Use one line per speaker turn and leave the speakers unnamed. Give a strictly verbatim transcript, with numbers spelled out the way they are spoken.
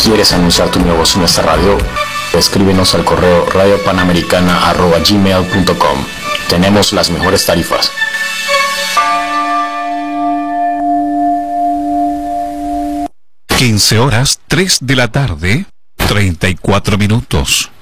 ¿Quieres anunciar tu negocio en esta radio? Escríbenos al correo radio panamericana arroba gmail punto com. Tenemos las mejores tarifas.
quince horas, tres de la tarde, treinta y cuatro minutos.